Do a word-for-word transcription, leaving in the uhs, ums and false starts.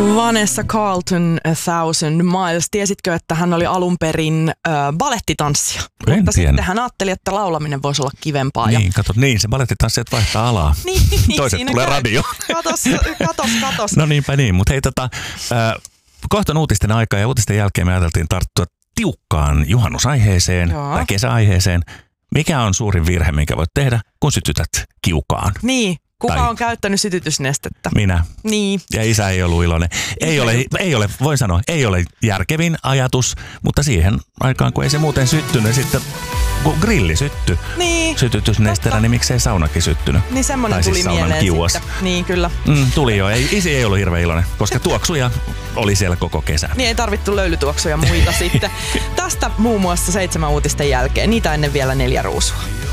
Vanessa Carlton, A Thousand Miles. Tiesitkö, että hän oli alun perin ö, balettitanssija? En Mutta tiennyt. sitten hän ajatteli, että laulaminen voisi olla kivempaa. Niin, ja... kato, niin se balettitanssijat vaihtaa alaa. Niin, Toiset siinä tulee käy. radio. Katos, katos, katos. No niinpä niin, mutta hei tota, äh, kohta on uutisten aika ja uutisten jälkeen me ajateltiin tarttua tiukkaan juhannusaiheeseen Joo. tai kesäaiheeseen. Mikä on suurin virhe, minkä voit tehdä, kun sytytät kiukaan? Niin, kuka Tai- on käyttänyt sytytysnestettä? Minä. Niin. Ja isä ei ollut iloinen. Ei ole, ei ole, voin sanoa, ei ole järkevin ajatus, mutta siihen aikaan, kun ei se muuten syttynyt, sitten kun grilli syttyi Niin. sytytysnesteellä, niin miksei saunakin syttynyt? Niin semmoinen Tai tuli siis saunan mieleen kiuas. sitten. Niin, kyllä. Mm, tuli jo. Ei, isi ei ollut hirveän iloinen, koska tuoksuja oli siellä koko kesän. Niin ei tarvittu löylytuoksuja muita sitten. Tästä muun muassa seitsemän uutisten jälkeen. Niitä ennen vielä neljä ruusua.